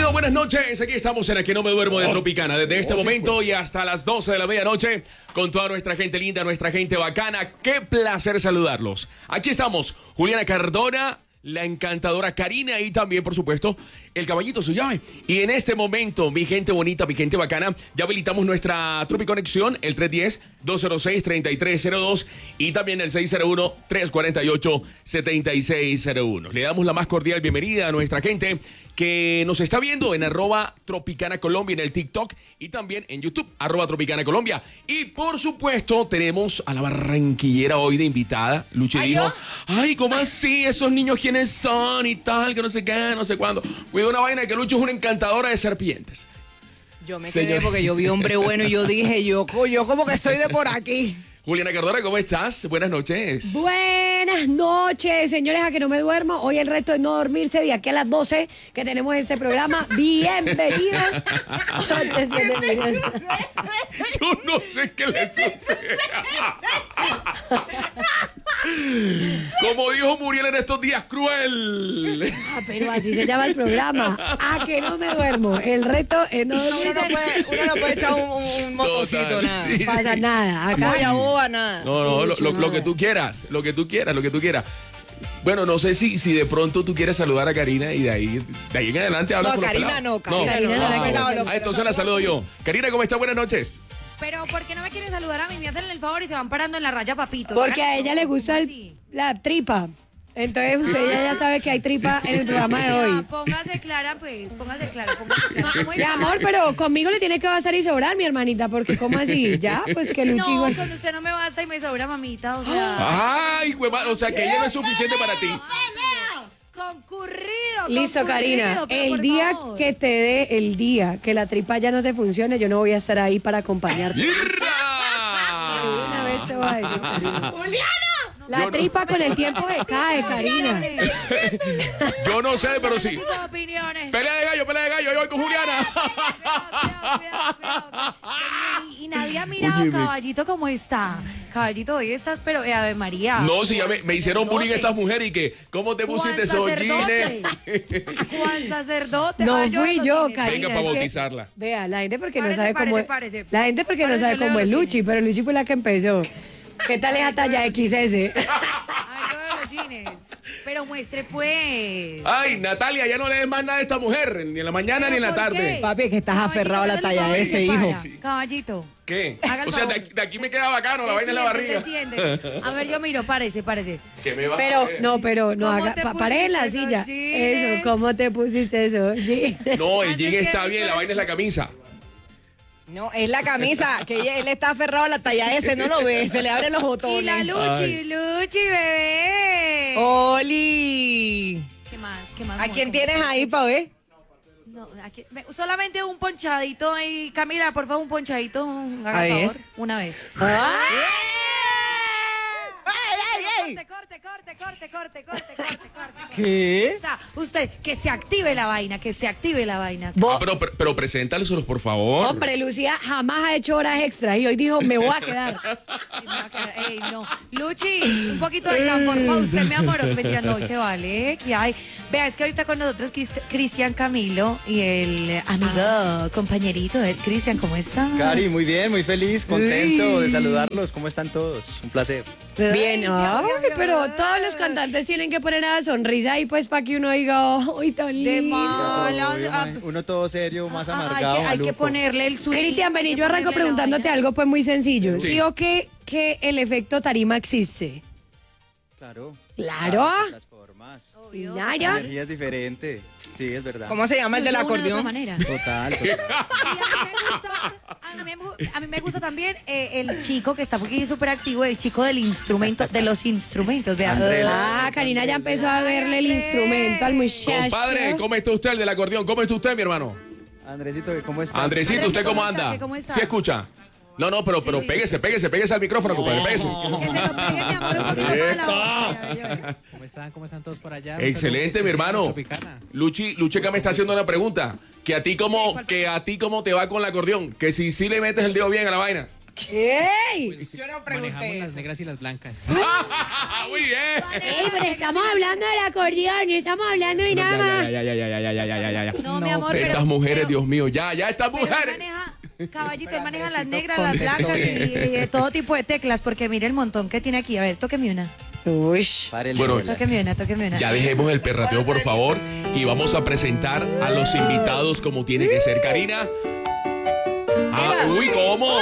Bueno, buenas noches. Aquí estamos en Aquí No Me Duermo de Tropicana. Desde este momento y hasta las 12 de la medianoche con toda nuestra gente linda, nuestra gente bacana. Qué placer saludarlos. Aquí estamos, Juliana Cardona, la encantadora Karina y también, por supuesto, el caballito su llave. Y en este momento, mi gente bonita, mi gente bacana, ya habilitamos nuestra Tropiconexión, el 310-206-3302 y también el 601-348-7601. Le damos la más cordial bienvenida a nuestra gente que nos está viendo en @Tropicana Colombia en el TikTok y también en YouTube, @Tropicana Colombia. Y por supuesto, tenemos a la barranquillera hoy de invitada. Luchi dijo, ay, ¿cómo así? Esos niños, ¿quiénes son? Y tal, que no sé qué, no sé cuándo. Cuida una vaina que Luchi es una encantadora de serpientes. Yo me quedé porque yo vi hombre bueno y yo dije, yo como que soy de por aquí. Juliana Cardona, ¿cómo estás? Buenas noches. Buenas noches, señores, a que no me duermo. Hoy el reto es no dormirse de aquí a las 12 que tenemos este programa. Bienvenidos. Yo no sé qué le sucede. Como dijo Muriel en estos días, cruel. Ah, pero así se llama el programa. A que no me duermo. El reto es no dormirse. Uno no puede echar un motocito, Total, nada. sí. No pasa nada. Acá Nada. No, lo que tú quieras, lo que tú quieras. Bueno, no sé si de pronto tú quieres saludar a Karina y de ahí en adelante hablas con los Karina pelados. no, Karina no. Entonces la saludo yo. Karina, ¿cómo estás? Buenas noches. Pero ¿por qué no me quieren saludar a mí? Me hacen el favor y se van parando en la raya, papito. porque a ella le gusta la tripa. Entonces usted ya sabe que hay tripa en el programa de hoy. Póngase clara, pues, póngase clara. ¿Cómo Mi está? amor, pero conmigo le tiene que bastar y sobrar, mi hermanita, porque ¿cómo así? Ya, pues que Luchi No, igual. con usted no me basta y me sobra, mamita, o sea... Ay, o sea que ella no es suficiente para ti. Concurrido. Listo, Karina. pero El por día favor. que te dé el día que la tripa ya no te funcione, yo no voy a estar ahí para acompañarte. Una vez te voy a decir, Karina. La tripa con el tiempo se cae, Karina. Yo no sé, pero sí. Tipo de opiniones. Pelea de gallo, yo voy con Juliana. Cuidado. Y nadie ha mirado, caballito, cómo está. Caballito, hoy estás, pero Ave María. No, si ya me hicieron bullying estas mujeres y que, ¿cómo te pusiste esos jeans? Juan Sacerdote. No Ay, fui esos yo, jeans. Karina. Venga para es que- bautizarla. Vea, la gente porque no Párese, sabe cómo párese. la gente porque no Párese, sabe leo cómo es los Luchi, jeans. pero Luchi fue la que empezó. ¿Qué tal esa talla XS? Ay, yo veo los jeans. Pero muestre, pues. Ay, Natalia, ya no le des más nada a esta mujer, ni en la mañana ni en la ¿Pero por tarde. qué? Papi, es que estás Caballito, aferrado a la hágale el talla favor y ese, se hijo. para. Caballito. ¿Qué? Haga el O sea, favor. de aquí me queda bacano, la vaina en la barriga. Desciende. A ver, yo miro, párese. ¿Qué me va a Pero hacer? no ¿Cómo haga, te pare en la pusiste silla. esos jeans? Eso, ¿cómo te pusiste eso? No, el Así jean es que está mi bien, la vaina es la camisa. No, es la camisa, que él está aferrado a la talla S, no lo ve, se le abren los botones. Y la Luchi, bebé. Oli. ¿Qué más? ¿A amor? quién ¿Cómo tienes estás? ahí, pa' ver? No, solamente un ponchadito ahí. Camila, por favor, un ponchadito. Haga Ahí, favor, una vez. ¡Ay! Corte. ¿Qué? O sea, usted, que se active la vaina. Pero preséntalos, por favor. Hombre, Lucía jamás ha hecho horas extras y hoy dijo, me voy a quedar. Sí, me va a quedar- Ey, no. Luchi, un poquito de por favor. Usted, mi amor, mentira, no, hoy se vale. ¿Qué hay? Vea, es que hoy está con nosotros Cristian Camilo y el amigo, compañerito de Cristian, ¿cómo está? Cari, muy bien, muy feliz, contento de saludarlos. ¿Cómo están todos? Un placer. Bien, ay, pero todos los cantantes tienen que poner a sonrisa ahí pues para que uno diga, ¡ay, tan De lindo! mala. Obvio, uno todo serio, más amargado. Hay que maluco. ponerle el swing. Cristian, vení, yo arranco preguntándote algo pues muy sencillo. ¿Sí o qué que el efecto tarima existe? Claro. Claro. Las formas. Obvio. La Claro. energía es diferente. Sí, es verdad. ¿Cómo se llama el del Fluye uno de acordeón? otra manera. Total. Y a mí me gusta también el chico que está aquí súper activo, el chico del instrumento, de los instrumentos. De Andrés. Ah, Karina ya empezó a verle el instrumento al muchacho. Compadre, ¿cómo está usted, el del acordeón? ¿Cómo está usted, mi hermano? Andresito, ¿cómo estás? Andresito, ¿usted cómo ¿cómo está? anda? ¿Cómo está? ¿Sí escucha? No, pero Sí. péguese al micrófono, compadre, péguese. Que se lo pegue, mi amor, un poquito más a la boca. ¿Cómo están todos por allá? Excelente, mi hermano. Tropicana. Luchi acá me está haciendo una pregunta. Que a ti cómo te va con el acordeón. Que si le metes el dedo bien a la vaina. ¡Ey! Yo no Manejamos pregunté las eso. negras y las blancas. Muy bien. Ey, pero estamos hablando del acordeón, no estamos hablando de nada más. Ya. No, mi amor, Estas pero- mujeres, pero- Dios mío, ya, estas pero él mujeres. maneja, caballito, él maneja las Andresito negras, las contestó blancas bien. y todo tipo de teclas, porque mire el montón que tiene aquí. A ver, tóqueme una. Uy. Párele Bueno, bolas. Tóqueme una. Ya dejemos el perrateo, por favor, y vamos a presentar a los invitados como tiene que ser, Karina. Uy, ¿cómo?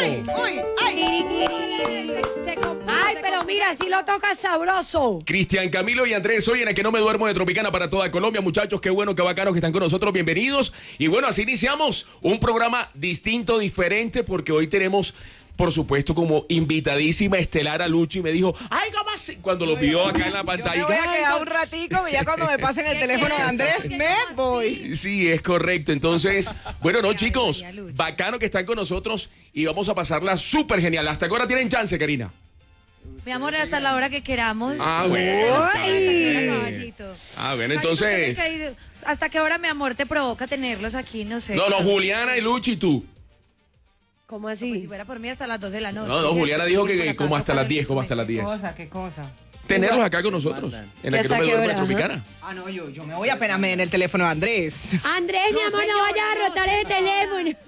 Ay, pero mira, si lo tocas sabroso. Cristian Camilo y Andrés, hoy en el que no me duermo de Tropicana para toda Colombia. Muchachos, qué bueno, qué bacanos que están con nosotros. Bienvenidos. Y bueno, así iniciamos un programa distinto, diferente, porque hoy tenemos, por supuesto, como invitadísima estelar a Luchi. Me dijo, ay, ¿cómo así? Cuando lo vio acá en la Yo pantalla. me voy a ay, quedar un ratico y ya cuando me pasen el ¿Qué teléfono de quieres? Andrés ¿Qué me llamas voy. Sí, es correcto. Entonces, bueno, no, chicos, María Luchi. bacano que están con nosotros y vamos a pasarla súper genial. Hasta ahora tienen chance, Karina. Mi amor, hasta la hora que queramos. Ah, Ustedes bueno. hasta la hora que quieran, caballito. Bueno, Ay, entonces. no sé, ¿hasta qué hora, mi amor, te provoca tenerlos aquí? No sé. No, Juliana y Luchi y tú. ¿Cómo Pues si así? fuera por mí, hasta las 12 de la noche. No, ¿cierto? Juliana dijo Porque que por como acá hasta no las 10, pagan como hasta las 10. ¿Qué cosa? Tenerlos acá con nosotros. En la ¿Que que no hasta me qué duermo de hora? Tropicana. Ah, no, yo me voy apenas me den el teléfono de Andrés. Andrés, mi amor, no vayas a rotar ese teléfono.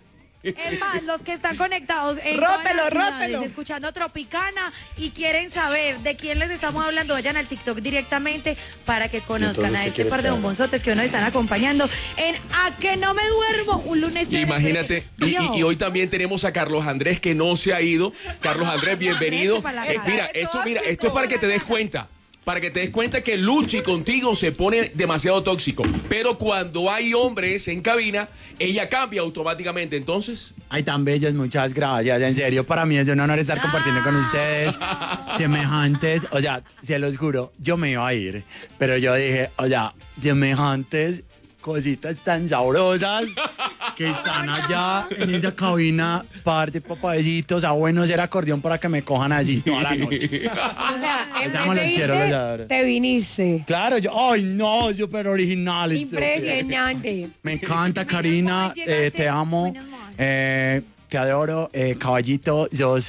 Es más, los que están conectados en Rótelo, todas las ciudades, rótelo. escuchando Tropicana y quieren saber de quién les estamos hablando, vayan al TikTok directamente para que conozcan entonces, a ¿qué este quieres par de que haga? bombonzotes que hoy nos están acompañando en A que no me duermo, un lunes chévere, Imagínate, porque y hoy también tenemos a Carlos Andrés que no se ha ido. Carlos Andrés, bienvenido. Echa pa' la cara. Mira, esto es para que te des cuenta. Para que te des cuenta que Luchi contigo se pone demasiado tóxico. Pero cuando hay hombres en cabina, ella cambia automáticamente. Entonces, Ay, tan bellos, muchas gracias. En serio, para mí es un honor estar compartiendo con ustedes semejantes. O sea, se los juro, yo me iba a ir, pero yo dije, o sea, semejantes cositas tan sabrosas que están allá en esa cabina, par de papayecitos, a bueno ser acordeón para que me cojan allí toda la noche. O sea, en Llamo, vez los de quiero, irte, los adoro. te viniste. Claro, yo, ay no, súper original. Impresionante. Me encanta, Karina, llegaste, te amo, menos mal. te adoro, caballito, sos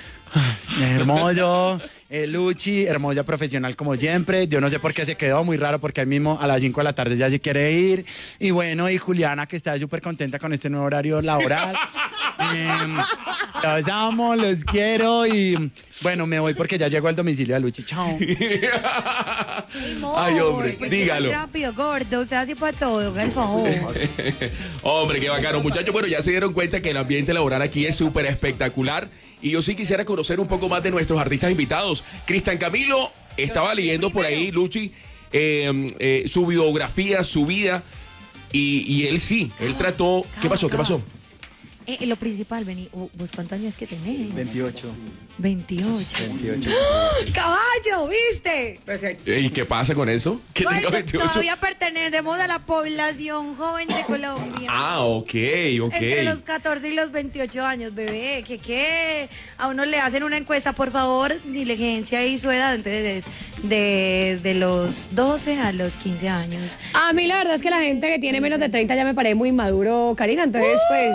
hermoso, Luchi, hermosa profesional como siempre. Yo no sé por qué se quedó muy raro, porque ahí mismo a las 5 de la tarde ya se quiere ir. Y bueno, y Juliana, que está súper contenta con este nuevo horario laboral. Los amo, los quiero y bueno, me voy porque ya llegó el domicilio de Luchi. Chao. Ay, amor, Ay, hombre, ¿por qué dígalo. tan rápido, gordo, usted hace para todo, por favor. hombre, qué bacano. Muchachos, bueno, ya se dieron cuenta que el ambiente laboral aquí es súper espectacular. Y yo sí quisiera conocer un poco más de nuestros artistas invitados. Cristian Camilo, estaba leyendo por ahí, Luchi, su biografía, su vida. Y él sí, él trató. ¿Qué pasó? ¿Qué pasó? Lo principal, vení, ¿vos cuántos años que tenés? 28. 28. 28. ¡Caballo, viste! ¿Y qué pasa con eso? Que tenga Bueno, 28. todavía pertenecemos a la población joven de Colombia. Ah, ok. Entre los 14 y los 28 años, bebé. ¿Qué? A uno le hacen una encuesta, por favor, diligencia y su edad. Entonces, desde los 12 a los 15 años. A mí la verdad es que la gente que tiene menos de 30 ya me parece muy maduro, Karina. Entonces, pues,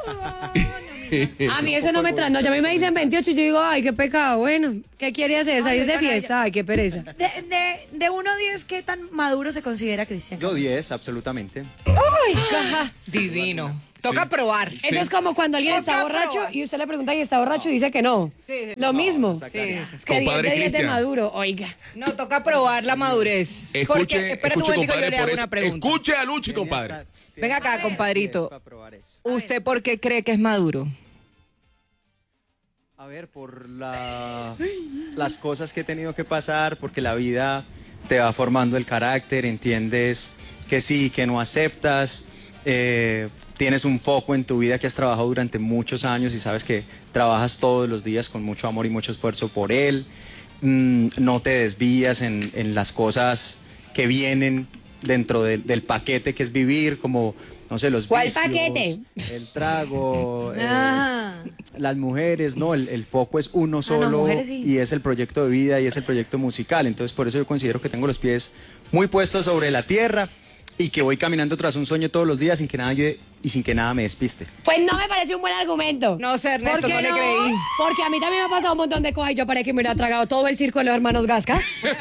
a mí eso no me trasnocha. A mí me dicen 28 y yo digo, ay, qué pecado. Bueno, ¿qué quiere hacer? ¿Salir de fiesta? Ay, qué pereza. De 1 a 10, ¿qué tan maduro se considera Cristian? Yo 10, absolutamente. Divino. Toca probar. Eso es como cuando alguien está Toca borracho probar. y usted le pregunta y está borracho y dice que no. Lo mismo. Es que 10 Compadre de 10 de Cristian. maduro, oiga. No, toca probar la madurez. Porque, Escuche, espérate un escuche, momentico, yo compadre, le hago por una eso. pregunta. Escuche a Luchi, compadre. Venga acá, compadrito. Para probar eso. ¿Usted por qué cree que es maduro? A ver, por las cosas que he tenido que pasar, porque la vida te va formando el carácter, entiendes que sí, que no aceptas, tienes un foco en tu vida que has trabajado durante muchos años y sabes que trabajas todos los días con mucho amor y mucho esfuerzo por él, no te desvías en las cosas que vienen dentro del paquete que es vivir, como, no sé, los ¿Cuál vicios, paquete? el trago, Ah. las mujeres, no, el foco es uno solo mujeres sí. y es el proyecto de vida y es el proyecto musical. Entonces, por eso yo considero que tengo los pies muy puestos sobre la tierra y que voy caminando tras un sueño todos los días sin que nada me despiste. Pues no me parece un buen argumento. No sé, Ernesto, ¿Por qué no le creí. Porque a mí también me ha pasado un montón de cosas y yo parece que me hubiera tragado todo el circo de los hermanos Gasca.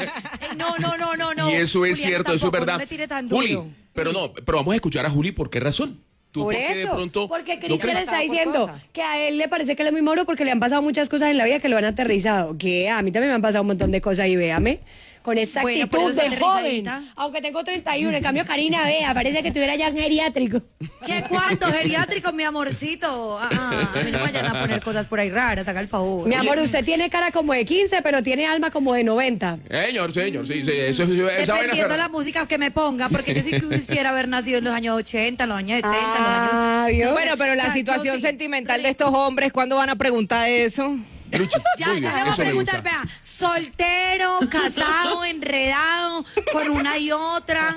No. Y eso es Juliana, cierto, eso es tampoco, verdad. No le tire tan Juli, duro. pero vamos a escuchar a Juli, ¿por qué razón? ¿Tú Por qué de eso, pronto porque no Cristian crees? está Por diciendo cosas. que a él le parece que él es muy maduro porque le han pasado muchas cosas en la vida que lo han aterrizado. Que a mí también me han pasado un montón de cosas y véame, con esa Bueno, actitud pero de está joven. aterrizadita. Aunque tengo 31, en cambio Karina, vea, parece que estuviera ya en geriátrico. ¿Qué cuánto? Geriátrico, mi amorcito. A mí no vayan a poner cosas por ahí raras, haga el favor. Mi amor, usted tiene cara como de 15, pero tiene alma como de 90. Señor, sí, esa vaina es Dependiendo verdad. la música que me ponga, porque yo sí quisiera haber nacido en los años 80, en los años 70, Ah, en los ¿vio? años... Bueno, pero la O sea, situación yo sí. sentimental de estos hombres, ¿cuándo van a preguntar eso? Luchi, Ya muy le bien, voy a eso me preguntar, gusta. vea, soltero, casado, enredado, con una y otra,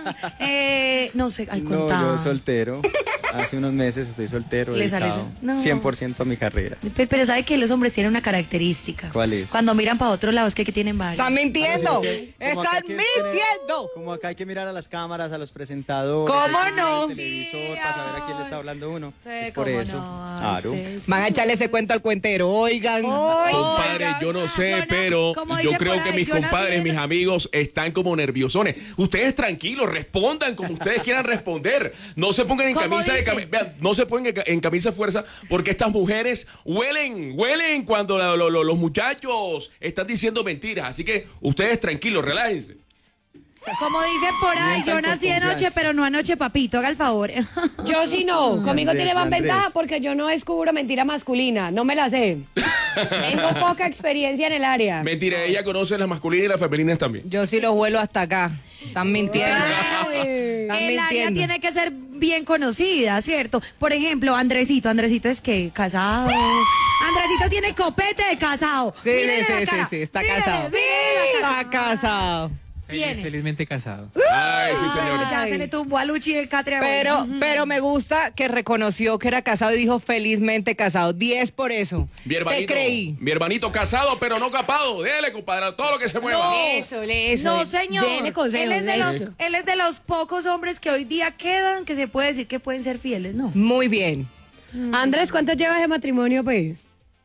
no sé, ay, No, contá. yo soltero. Hace unos meses estoy soltero, Le sale dedicado eso. No. 100% a mi carrera. Pero sabe que los hombres tienen una característica. ¿Cuál es? Cuando miran para otro lado es que tienen varios. Están mintiendo. Como acá Están hay que tener- mintiendo. Como acá hay que mirar a las cámaras, a los presentadores. ¿Cómo hay que mirar no? al televisor para saber a quién le está hablando uno. Sí, Es por cómo eso. no, Claro. sí, sí. Van a echarle ese cuento al cuentero. Oigan. Compadre, yo no sé, Jonah, pero como yo dice creo por que ahí, mis yo nací compadres, en- mis amigos, están como nerviosones. Ustedes tranquilos, respondan como ustedes quieran responder. No se pongan en ¿Cómo camisa de dice? vean, no se pongan en camisa de fuerza, porque estas mujeres huelen cuando los muchachos están diciendo mentiras. Así que ustedes tranquilos, relájense. Como dicen por ahí, yo Mientan con nací de noche, confianza. pero no anoche, papito, haga el favor. Yo sí no, conmigo Andrés, tiene más Andrés. ventaja porque yo no descubro mentira masculina, no me la sé. Tengo poca experiencia en el área. Mentira, ella conoce las masculinas y las femeninas también. Yo sí los vuelo hasta acá. Están mintiendo. Claro, Están el área mintiendo. tiene que ser bien conocida, ¿cierto? Por ejemplo, Andresito es que casado. Andresito tiene copete de casado. Sí, Mírele sí, la sí, cara. sí, está Mírele, casado. mírele la cara. Está casado. Tiene. Felizmente casado. Ay, sí, señor. Ya se le tumbó a Luchi el catre. Pero me gusta que reconoció que era casado y dijo felizmente casado. 10 por eso. Mi hermanito, Te creí. mi hermanito casado, pero no capado. Dele, compadre, todo lo que se mueva. Eso. No, señor. Dele consejos, él eso. es de los pocos hombres que hoy día quedan que se puede decir que pueden ser fieles, ¿no? Muy bien. Andrés, ¿cuánto llevas de matrimonio, pues?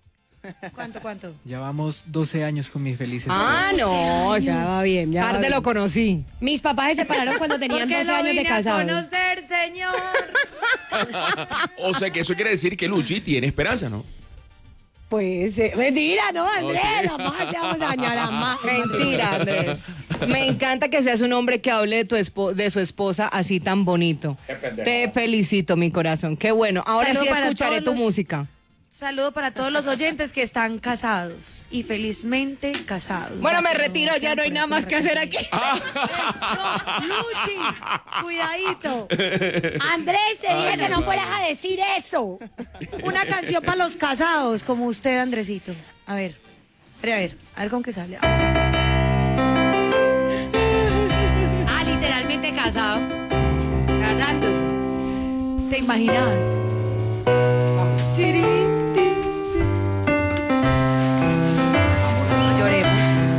¿Cuánto? Ya vamos 12 años con mis felices. Ah, no. Ya va bien, ya va Tarde bien. lo conocí. Mis papás se separaron cuando tenían Porque 12 lo años de vine a casados. conocer, señor. O sea que eso quiere decir que Luchi tiene esperanza, ¿no? Pues, mentira, ¿no, Andrés? sí. Jamás te vamos a dañar a más. Mentira, Andrés. Me encanta que seas un hombre que hable de, de su esposa así tan bonito. Te felicito, mi corazón. Qué bueno. Ahora Saludo sí para escucharé todos tu los- música. Saludo para todos los oyentes que están casados y felizmente casados. Bueno, me Ya que retiro, ya no hay nada más que hacer aquí. No, Luchi, cuidadito. Andrés, te dije que no fueras a decir eso. Una canción para los casados, como usted, Andresito. A ver con qué sale. Ah, literalmente casado. Casándose. ¿Te imaginas? No lloremos.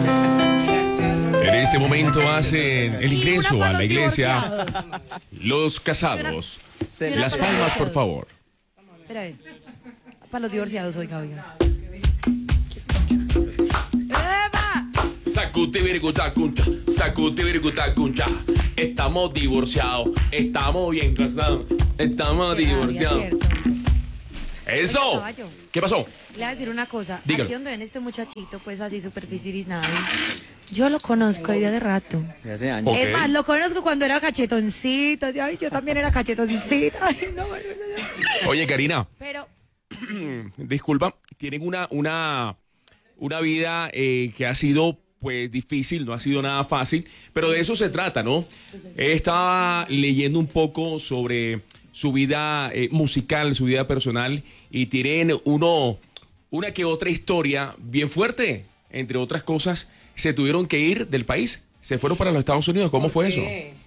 En este momento hacen el Y una ingreso para a la los iglesia divorciados. los casados. Se- Las para los palmas, por divorciados. favor. Espera, a ver. Para los divorciados, oiga. Sacuti virguta cuncha. Estamos divorciados, estamos bien casados, estamos divorciados. Cierto. ¡Eso! Oye, caballo. ¿Qué pasó? Le voy a decir una cosa. Dígalo. Aquí donde ven este muchachito, pues así súper nada. Yo lo conozco de hace rato. De hace años. Ok. Es más, lo conozco cuando era cachetoncito. Así, ay, yo también era cachetoncita. Ay, no. Oye, Karina, Pero, disculpa, tienen una vida que ha sido pues difícil, no ha sido nada fácil, pero de eso se trata, ¿no? Estaba leyendo un poco sobre su vida musical, su vida personal, y tienen una que otra historia bien fuerte. Entre otras cosas, se tuvieron que ir del país, se fueron para los Estados Unidos. ¿Cómo fue eso?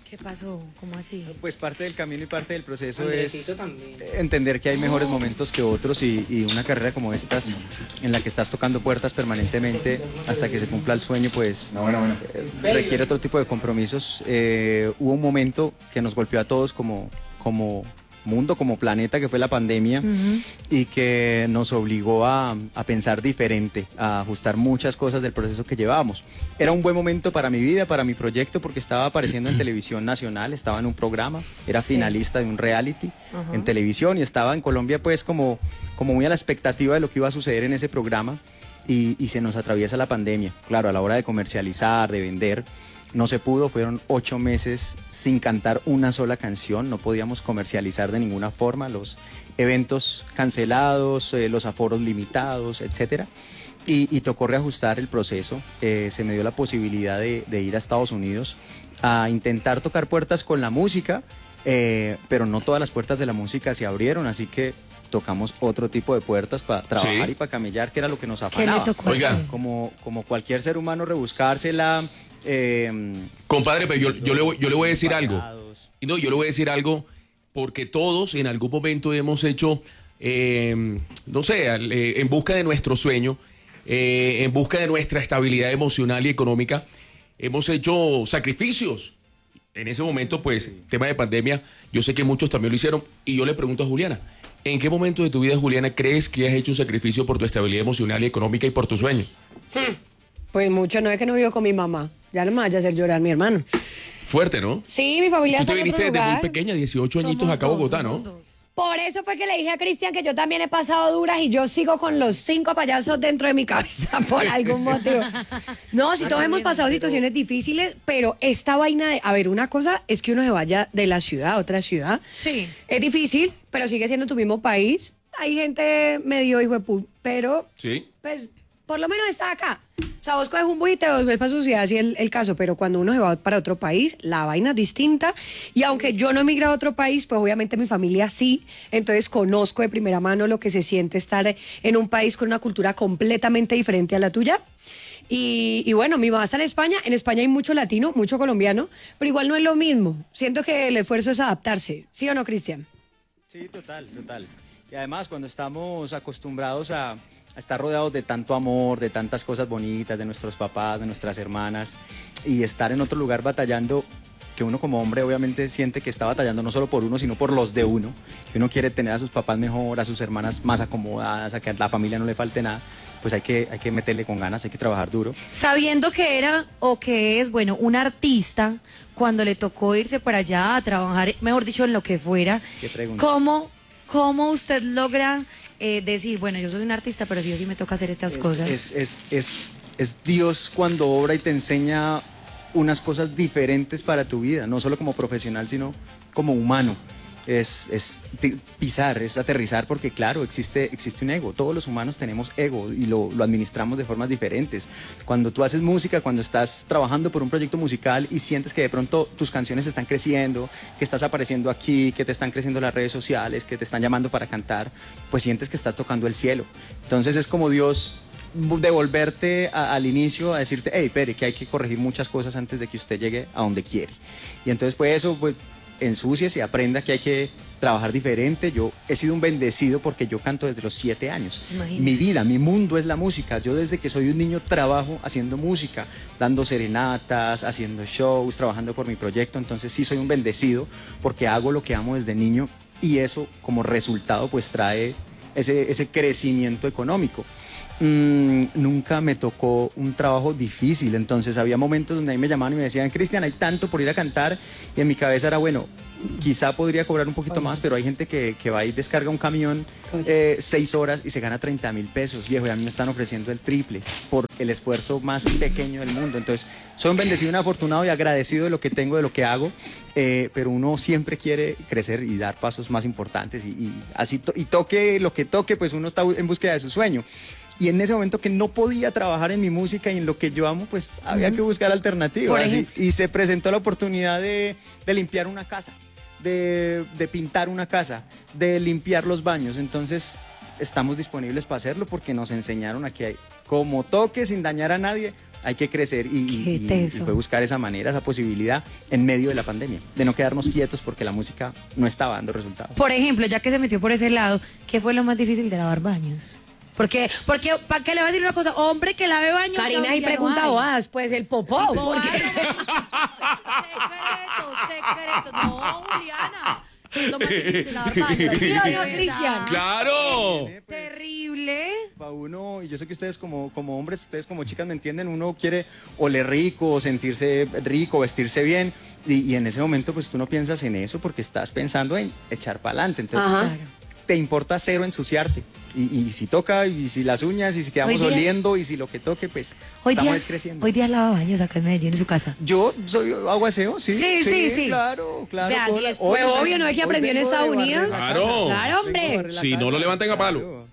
¿Qué pasó? ¿Cómo así? Pues parte del camino y parte del proceso Andresito es también. entender que hay mejores momentos que otros y una carrera como estas, en la que estás tocando puertas permanentemente hasta que se cumpla el sueño, pues requiere otro tipo de compromisos. Hubo un momento que nos golpeó a todos como mundo, como planeta, que fue la pandemia, y que nos obligó a pensar diferente, a ajustar muchas cosas del proceso que llevábamos. Era un buen momento para mi vida, para mi proyecto, porque estaba apareciendo en televisión nacional, estaba en un programa, era finalista de un reality en televisión y estaba en Colombia pues como muy a la expectativa de lo que iba a suceder en ese programa y se nos atraviesa la pandemia. Claro, a la hora de comercializar, de vender, no se pudo, fueron 8 meses sin cantar una sola canción, no podíamos comercializar de ninguna forma, los eventos cancelados, los aforos limitados, etcétera. Y tocó reajustar el proceso. Se me dio la posibilidad de ir a Estados Unidos a intentar tocar puertas con la música, pero no todas las puertas de la música se abrieron, así que tocamos otro tipo de puertas para trabajar y para camellar, que era lo que nos afanaba. ¿Qué le tocó Oiga. hacer? Como cualquier ser humano, rebuscársela. Compadre, pero yo le voy a decir algo. Pagados. Y no, yo le voy a decir algo porque todos en algún momento hemos hecho, no sé, en busca de nuestro sueño, en busca de nuestra estabilidad emocional y económica, hemos hecho sacrificios. En ese momento, pues, tema de pandemia, yo sé que muchos también lo hicieron. Y yo le pregunto a Juliana, ¿en qué momento de tu vida, Juliana, crees que has hecho un sacrificio por tu estabilidad emocional y económica y por tu sueño? Pues mucho, no es que no vivo con mi mamá. Ya no me vaya a hacer llorar mi hermano. Fuerte, ¿no? Sí, mi familia Tú está te en otro viniste desde muy lugar. pequeña, 18 añitos acá a Bogotá, ¿no? Somos dos. Por eso fue que le dije a Cristian que yo también he pasado duras y yo sigo con los 5 payasos dentro de mi cabeza por algún motivo. No, si todos hemos pasado situaciones difíciles, pero esta vaina de... A ver, una cosa es que uno se vaya de la ciudad a otra ciudad. Sí. Es difícil, pero sigue siendo tu mismo país. Hay gente medio hijo de puta, pero Sí. pues por lo menos está acá. O sea, vos coges un bus y te ves para su ciudad, así el caso, pero cuando uno se va para otro país, la vaina es distinta. Y aunque yo no he migrado a otro país, pues obviamente mi familia sí. Entonces conozco de primera mano lo que se siente estar en un país con una cultura completamente diferente a la tuya. Y bueno, mi mamá está en España hay mucho latino, mucho colombiano, pero igual no es lo mismo. Siento que el esfuerzo es adaptarse. ¿Sí o no, Cristian? Sí, total. Y además, cuando estamos acostumbrados a estar rodeados de tanto amor, de tantas cosas bonitas, de nuestros papás, de nuestras hermanas, y estar en otro lugar batallando, que uno como hombre obviamente siente que está batallando no solo por uno, sino por los de uno, que uno quiere tener a sus papás mejor, a sus hermanas más acomodadas, a que a la familia no le falte nada, pues hay que meterle con ganas, hay que trabajar duro. Sabiendo que era o que es, bueno, un artista, cuando le tocó irse para allá a trabajar, mejor dicho, en lo que fuera, ¿Qué pregunta? ¿cómo usted logra decir, bueno, yo soy un artista, pero sí o sí me toca hacer estas cosas? Es Dios cuando obra y te enseña unas cosas diferentes para tu vida, no solo como profesional, sino como humano. Pisar, es aterrizar, porque claro, existe un ego. Todos los humanos tenemos ego y lo administramos de formas diferentes. Cuando tú haces música, cuando estás trabajando por un proyecto musical y sientes que de pronto tus canciones están creciendo, que estás apareciendo aquí, que te están creciendo las redes sociales, que te están llamando para cantar, pues sientes que estás tocando el cielo. Entonces es como Dios devolverte al inicio a decirte, hey, Pere, que hay que corregir muchas cosas antes de que usted llegue a donde quiere. Y entonces pues eso, pues ensúciese y aprenda que hay que trabajar diferente. Yo he sido un bendecido porque yo canto desde los 7 años. Imagínese. Mi vida, mi mundo es la música. Yo desde que soy un niño trabajo haciendo música, dando serenatas, haciendo shows, trabajando por mi proyecto. Entonces sí soy un bendecido porque hago lo que amo desde niño y eso como resultado pues trae ese crecimiento económico. Nunca me tocó un trabajo difícil, entonces había momentos donde ahí me llamaban y me decían, Cristian, hay tanto por ir a cantar, y en mi cabeza era, bueno, quizá podría cobrar un poquito más, pero hay gente que va y descarga un camión 6 horas y se gana 30.000 pesos, viejo, y a mí me están ofreciendo el triple por el esfuerzo más pequeño del mundo. Entonces soy un bendecido, un afortunado y agradecido de lo que tengo, de lo que hago, pero uno siempre quiere crecer y dar pasos más importantes y así toque lo que toque, pues uno está en búsqueda de su sueño. Y en ese momento que no podía trabajar en mi música y en lo que yo amo, pues había que buscar alternativas. Y se presentó la oportunidad de limpiar una casa, de pintar una casa, de limpiar los baños. Entonces estamos disponibles para hacerlo porque nos enseñaron a que hay, como toque sin dañar a nadie, hay que crecer y fue buscar esa manera, esa posibilidad en medio de la pandemia, de no quedarnos quietos porque la música no estaba dando resultados. Por ejemplo, ya que se metió por ese lado, ¿qué fue lo más difícil de lavar baños? Porque ¿para qué le va a decir una cosa? Hombre que lave baños. Karina, y ya no pregunta hay. bobadas, pues el popó. Sí, porque- Secreto. No, Juliana. ¿Qué es lo más difícil de lavar baños? ¿Sí o no, De verdad. Cristian? ¡Claro! Terrible. Para uno, y yo sé que ustedes como hombres, ustedes como chicas me entienden, uno quiere oler rico, sentirse rico, vestirse bien, y en ese momento pues tú no piensas en eso porque estás pensando en echar para adelante, entonces Ajá. te importa cero ensuciarte, y si toca, y si las uñas, y si quedamos Hoy día- oliendo, y si lo que toque, pues Hoy estamos día, creciendo. hoy día lava baños acá en Medellín, en su casa. Yo soy aguaceo, sí. Sí. Claro. Vea, Hola. 10 Hoy pues, obvio, ¿no es que hoy aprendió en vengo de Estados barrer Unidos? la Claro. casa. Claro, hombre. Vengo de barrer la Si no casa. lo levanten a palo. Claro.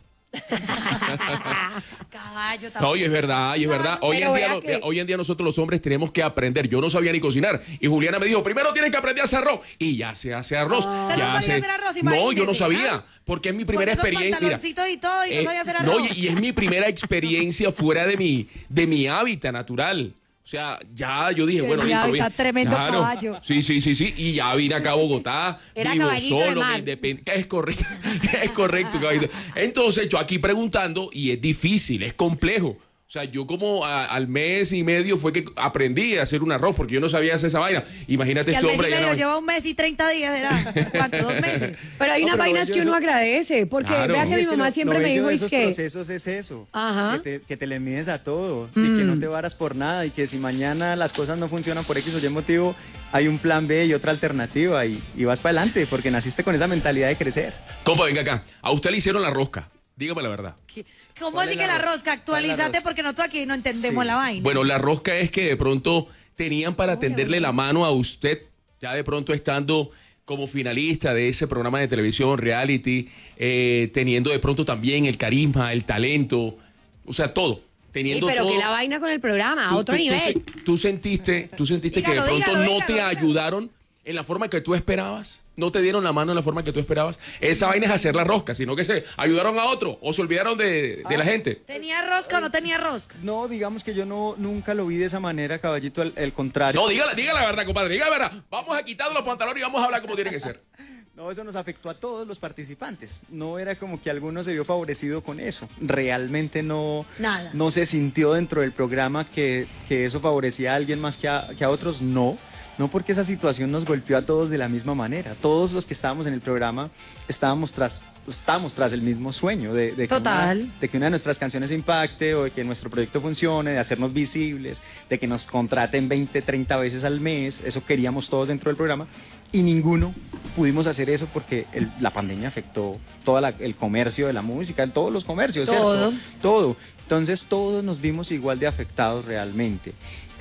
Caballo, No, y es verdad, y es verdad. Hoy pero en, día, vea que- hoy en día nosotros los hombres tenemos que aprender. Yo no sabía ni cocinar. Y Juliana me dijo, primero tienes que aprender a hacer arroz. Y ya se hace arroz. ¿Usted no Ya sabía hacer arroz? No, yo no Imagínese, sabía. ¿ah? Porque es mi primera Con esos experiencia. Mira, pantaloncitos y todo, y no sabía hacer no, arroz. y es mi primera experiencia fuera de mi hábitat natural. O sea, ya yo dije, Que bueno, mi listo, hábitat, bien. tremendo caballo. Sí. Y ya vine acá a Bogotá, Era vivo caballito de solo, mar. me independiente. Es correcto, es correcto, caballito. Entonces, yo aquí preguntando, y es difícil, es complejo. O sea, yo como al mes y medio fue que aprendí a hacer un arroz, porque yo no sabía hacer esa vaina. Imagínate Que al este mes y hombre. ya medio no- lleva un mes y 30 días, ¿era? ¿Cuánto? 2 meses. Pero hay No, unas pero vainas que bello uno eso- agradece, porque Claro. vea que Sí, mi es que mamá lo siempre me bello dijo, de es esos que... procesos es eso, Ajá. que te le mides a todo y que no te varas por nada y que si mañana las cosas no funcionan por X o Y motivo, hay un plan B y otra alternativa y vas para adelante porque naciste con esa mentalidad de crecer. Compa, venga acá. A usted le hicieron la rosca. Dígame la verdad. ¿Cómo ¿Cuál así es que la la rosca? rosca? ¿Cuál es la Actualízate rosca? porque nosotros aquí no entendemos Sí. la vaina. Bueno, la rosca es que de pronto tenían para tenderle la mano a usted, ya de pronto estando como finalista de ese programa de televisión, reality, teniendo de pronto también el carisma, el talento, o sea, todo. Sí, Teniendo pero todo. que la vaina con el programa, a Tú- otro tú- tú nivel. se- Tú sentiste que de Dígalo, pronto dígalo, no dígalo, te dígalo. ayudaron en la forma que tú esperabas. No te dieron la mano en la forma que tú esperabas. Esa vaina es hacer la rosca, sino que se ayudaron a otro o se olvidaron de la gente. ¿Tenía rosca o no tenía rosca? No, digamos que yo nunca lo vi de esa manera, caballito, el contrario. No, diga la verdad, compadre, diga la verdad. Vamos a quitar los pantalones y vamos a hablar como tiene que ser. No, eso nos afectó a todos los participantes. No era como que alguno se vio favorecido con eso. Realmente no, Nada. no se sintió dentro del programa que eso favorecía a alguien más que a otros. No. No porque esa situación nos golpeó a todos de la misma manera. Todos los que estábamos en el programa estamos tras el mismo sueño de Total. que una de nuestras canciones impacte o de que nuestro proyecto funcione, de hacernos visibles, de que nos contraten 20, 30 veces al mes. Eso queríamos todos dentro del programa y ninguno pudimos hacer eso porque la pandemia afectó todo el comercio de la música, todos los comercios, Todo. ¿cierto? Todo. Entonces todos nos vimos igual de afectados realmente.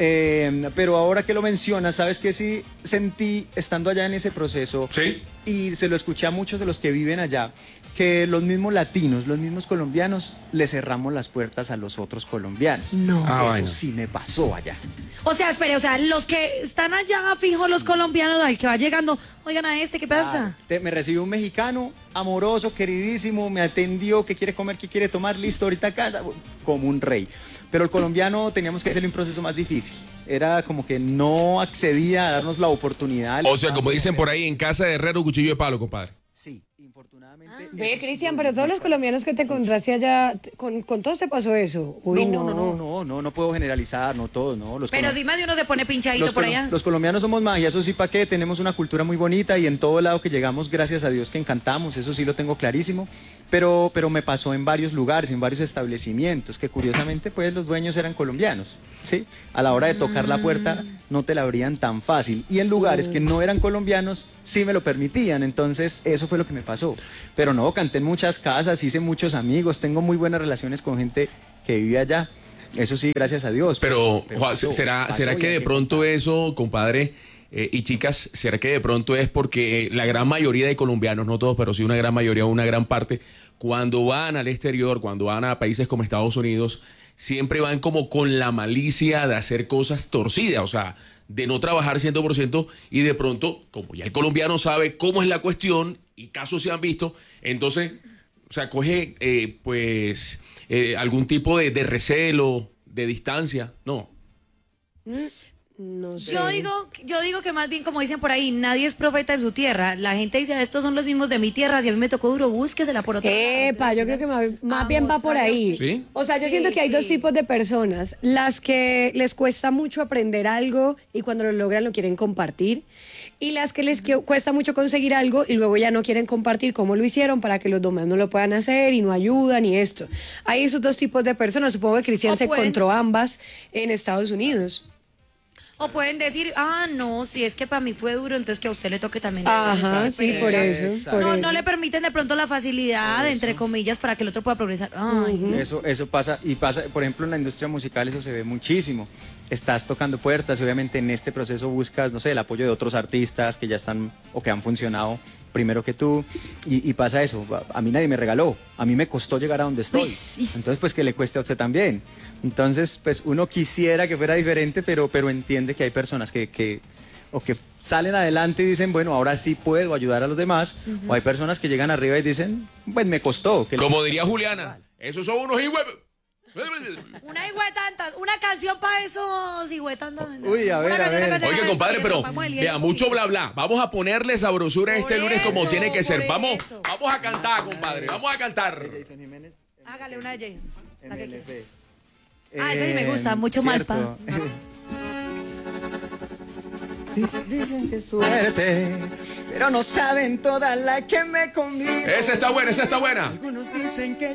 Pero ahora que lo mencionas, ¿sabes qué? Sí sentí estando allá en ese proceso Sí. y se lo escuché a muchos de los que viven allá, que los mismos latinos, los mismos colombianos, le cerramos las puertas a los otros colombianos. No. Ah, Eso vaina. sí me pasó allá. O sea, espere, los que están allá fijos, los colombianos, al que va llegando, oigan a este, ¿qué pasa? Me recibió un mexicano, amoroso, queridísimo, me atendió, qué quiere comer, qué quiere tomar, listo, ahorita acá, como un rey. Pero el colombiano teníamos que hacerle un proceso más difícil. Era como que no accedía a darnos la oportunidad. O sea, como dicen por ahí, en casa de herrero, cuchillo de palo, compadre. Sí, infortunadamente. Ve, Cristian, pero todos los colombianos que te encontraste allá, con todos te pasó eso. Uy, No puedo generalizar, no todos, no. Pero si más de uno se pone pinchadito por allá. Los colombianos somos magia, eso sí, ¿para qué? Tenemos una cultura muy bonita y en todo lado que llegamos, gracias a Dios que encantamos, eso sí lo tengo clarísimo. Pero me pasó en varios lugares, en varios establecimientos, que curiosamente pues los dueños eran colombianos, ¿sí? A la hora de tocar la puerta no te la abrían tan fácil. Y en lugares que no eran colombianos sí me lo permitían, entonces eso fue lo que me pasó. Pero no, canté en muchas casas, hice muchos amigos, tengo muy buenas relaciones con gente que vive allá. Eso sí, gracias a Dios. Pero, Juan, pasó, ¿será pasó y que hay de pronto contar. eso, compadre, y chicas, será que de pronto es porque la gran mayoría de colombianos, no todos, pero sí una gran mayoría, una gran parte, cuando van al exterior, cuando van a países como Estados Unidos, siempre van como con la malicia de hacer cosas torcidas, o sea, de no trabajar 100% y de pronto, como ya el colombiano sabe cómo es la cuestión y casos se han visto, entonces o sea, coge algún tipo de recelo, de distancia? No. No sé. Yo digo que más bien, como dicen por ahí, nadie es profeta en su tierra. La gente dice, estos son los mismos de mi tierra, si a mí me tocó duro, búsquesela por otro lado. Epa, yo creo que más bien va por ahí. ¿Sí? O sea, yo Sí, siento que hay dos sí. tipos de personas. Las que les cuesta mucho aprender algo y cuando lo logran lo quieren compartir. Y las que les cuesta mucho conseguir algo y luego ya no quieren compartir cómo lo hicieron para que los demás no lo puedan hacer y no ayudan y esto. Hay esos dos tipos de personas. Supongo que Cristian O se pueden- encontró ambas en Estados Unidos. O pueden decir, no, si es que para mí fue duro, entonces que a usted le toque también. Ajá, sí, por eso. Exacto. por No, eso. no le permiten de pronto la facilidad, entre comillas, para que el otro pueda progresar. Ay, Eso pasa, y pasa, por ejemplo, en la industria musical eso se ve muchísimo. Estás tocando puertas y obviamente en este proceso buscas, no sé, el apoyo de otros artistas que ya están o que han funcionado primero que tú, y pasa eso. A mí nadie me regaló, a mí me costó llegar a donde estoy. Entonces, pues que le cueste a usted también. Entonces, pues uno quisiera que fuera diferente, pero entiende que hay personas que salen adelante y dicen, bueno, ahora sí puedo ayudar a los demás, o hay personas que llegan arriba y dicen, pues me costó. Que Como diría Juliana, esos son unos higüe... una higüetantas, una canción para esos higüetantas. Uy, a ver, Una a ver. canción Oye, compadre, pero vea, mucho bla bla. Vamos a ponerle sabrosura este Por lunes como eso, tiene que ser. por Vamos eso. a cantar, compadre. Vamos a cantar. Jason Jiménez, Hágale una de Jason. La que quiera. MLP. Esa sí me gusta, mucho cierto. malpa. Dicen que suerte, pero no saben toda la que me conviene. Esa está buena, esa está buena. Algunos dicen que